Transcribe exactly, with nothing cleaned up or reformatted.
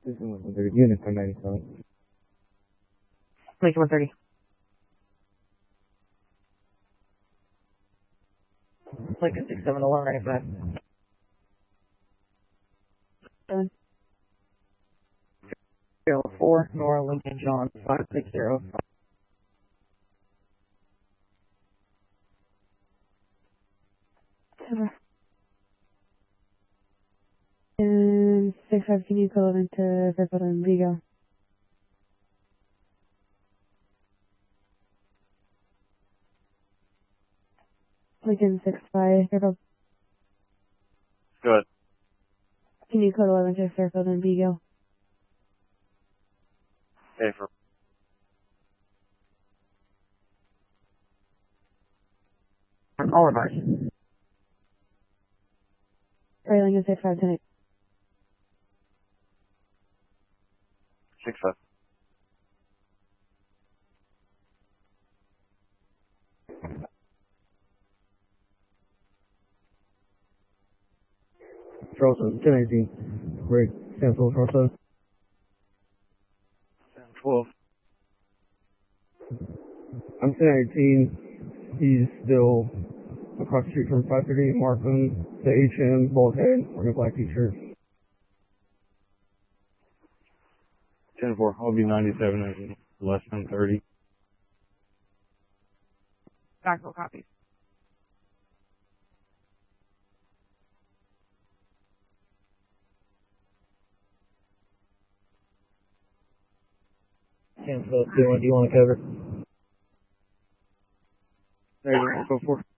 This is one thirty. Unit ten ninety-seven. Make it one thirty. Like a six seven eleven ninety-five. Seven. Zero four Nora Lincoln John five six zero. And six five, can you call it into Fairfield and Vigo? Lincoln six five, Fairfield. Good. Can you code eleven to Fairfield and Vigo? Okay, for All of ours. Right, Lincoln six five tonight. six five. Charleston, ten eighteen. Break. Cancel, Charleston. twelve. I'm ten eighteen. He's still across the street from five thirty Markham, the H M, bald head, wearing a black t-shirt. ten four, I'll be ninety-seven and less than thirty. Backrow copies. Cancel, do you want to cover? There you go, go for it.